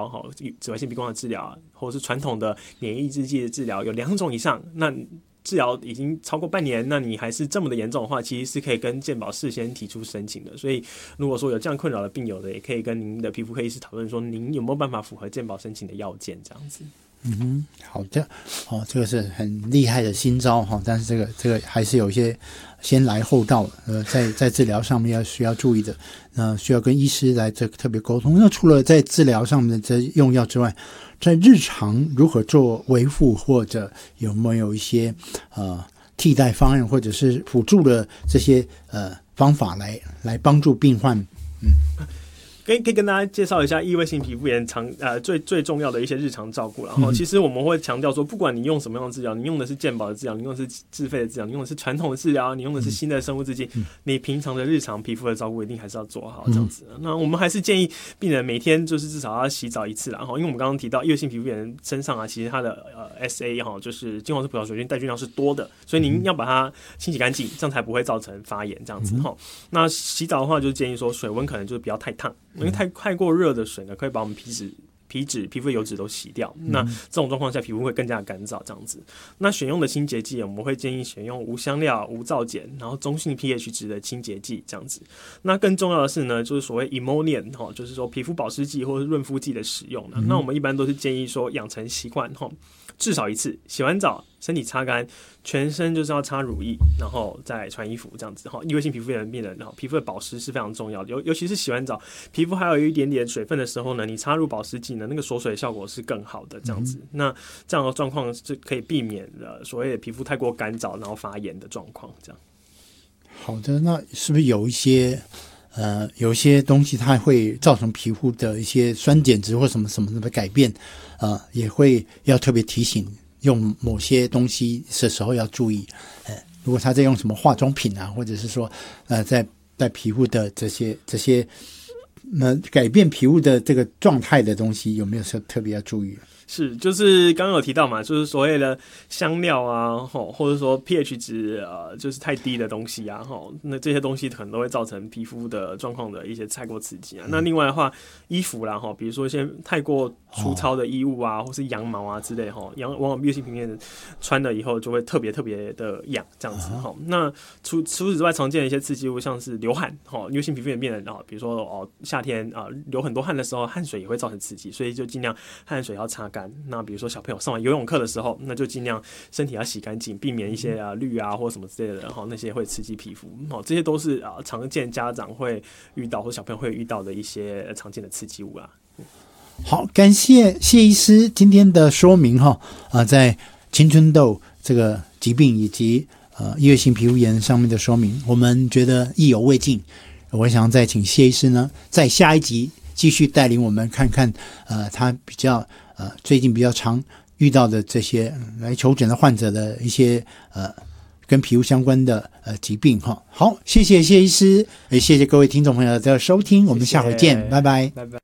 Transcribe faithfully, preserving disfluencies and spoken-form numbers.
疗哈，紫外线避光的治疗，或者是传统的免疫抑制剂的治疗，有两种以上，那治疗已经超过半年，那你还是这么的严重的话，其实是可以跟健保事先提出申请的。所以如果说有这样困扰的病友的，也可以跟您的皮肤科医师讨论说，您有没有办法符合健保申请的要件，这样子。 嗯哼，好的，哦，这个是很厉害的新招哈，但是这个这个还是有一些先来后到，呃，在在治疗上面要需要注意的，那需要跟医师来这个特别沟通。那除了在治疗上面的这用药之外，在日常如何做维护，或者有没有一些呃替代方案，或者是辅助的这些呃方法来来帮助病患？嗯。 可以可以跟大家介绍一下异位性皮肤炎常呃最最重要的一些日常照顾，然后其实我们会强调说，不管你用什么样的治疗，你用的是健保的治疗，你用的是自费的治疗，你用的是传统的治疗，你用的是新的生物制剂，嗯、你平常的日常皮肤的照顾一定还是要做好这样子。嗯、那我们还是建议病人每天就是至少要洗澡一次啦，然后因为我们刚刚提到异位性皮肤炎身上啊，其实它的呃 S A 哈就是金黄色葡萄球菌带菌量是多的，所以您要把它清洗干净，这样才不会造成发炎这样子哈。嗯、那洗澡的话，就建议说水温可能就是不要太烫。因为太太过热的水呢，可以把我们皮脂、皮脂、皮肤的油脂都洗掉。那这种状况下，皮肤会更加干燥，这样子。那选用的清洁剂，我们会建议选用无香料、无皂碱，然后中性 pH 值的清洁剂，这样子。那更重要的是呢，就是所谓 emollient 哈，就是说皮肤保湿剂或是润肤剂的使用呢。那我们一般都是建议说养成习惯哈，至少一次洗完澡，身体擦干。全身就是要擦乳液，然后再穿衣服这样子哈。异位性皮肤炎的病人，皮肤的保湿是非常重要的，尤尤其是洗完澡，皮肤还有一点点水分的时候呢，你擦入保湿剂呢，那个锁水效果是更好的这样子。嗯、那这样的状况是可以避免了所谓的皮肤太过干燥，然后发炎的状况。这样。 好的，那是不是有一些呃有一些东西它会造成皮肤的一些酸碱值或什么什么的改变？呃，也会要特别提醒。用某些东西的时候要注意，呃，如果他在用什么化妆品啊，或者是说，呃，在在皮肤的这些这些，呃，改变皮肤的这个状态的东西，有没有说特别要注意？ 是，就是刚刚有提到嘛，就是所谓的香料啊，或者说 pH 值呃，就是太低的东西啊，那这些东西可能都会造成皮肤的状况的一些太过刺激啊。嗯、那另外的话，衣服啦，比如说一些太过粗糙的衣物啊，哦、或是羊毛啊之类，羊往往异位性皮肤炎穿了以后就会特别特别的痒，这样子哈。嗯、那除除此之外，常见的一些刺激物，像是流汗，异位性皮肤炎病人啊，比如说哦夏天啊流很多汗的时候，汗水也会造成刺激，所以就尽量汗水要擦干。那比如说小朋友上完游泳课的时候，那就尽量身体要洗干净，避免一些啊氯啊或什么之类的，然后那些会刺激皮肤，这些都是啊常见家长会遇到或小朋友会遇到的一些常见的刺激物啊。 好，感谢谢医师今天的说明哈啊，在青春痘这个疾病以及呃异位性皮肤炎上面的说明，我们觉得意犹未尽。我想再请谢医师呢，在下一集继续带领我们看看呃他比较呃最近比较常遇到的这些来求诊的患者的一些呃跟皮肤相关的呃疾病哈。好，谢谢谢医师，也谢谢各位听众朋友的收听，我们下回见，谢谢，拜拜，拜拜。